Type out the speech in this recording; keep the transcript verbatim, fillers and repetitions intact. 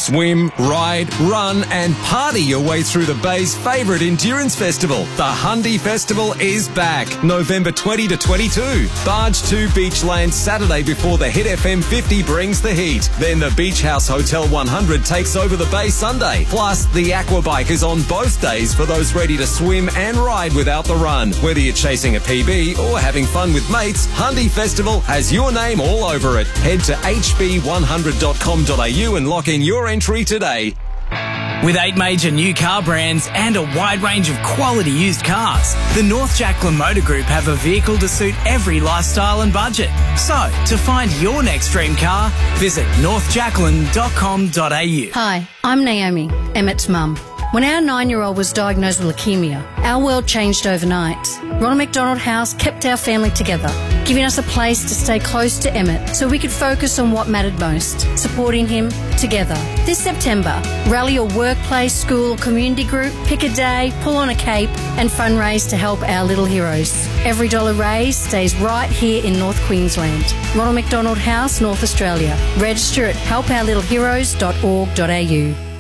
Swim, ride, run and party your way through the Bay's favourite endurance festival. The Hundy Festival is back, November twentieth to twenty-second. Barge to Beachland Saturday before the Hit F M fifty brings the heat. Then the Beach House Hotel one hundred takes over the Bay Sunday. Plus, the Aquabike is on both days for those ready to swim and ride without the run. Whether you're chasing a P B or having fun with mates, Hundy Festival has your name all over it. Head to h b one hundred dot com dot a u and lock in your entry today. With eight major new car brands and a wide range of quality used cars, the North Jacqueline Motor Group have a vehicle to suit every lifestyle and budget. So, to find your next dream car, visit north jacqueline dot com dot a u. Hi, I'm Naomi, Emmett's mum. When our nine-year-old was diagnosed with leukaemia, our world changed overnight. Ronald McDonald House kept our family together, giving us a place to stay close to Emmett so we could focus on what mattered most, supporting him together. This September, rally your workplace, school or community group, pick a day, pull on a cape and fundraise to help our little heroes. Every dollar raised stays right here in North Queensland. Ronald McDonald House, North Australia. Register at help our little heroes dot org dot a u.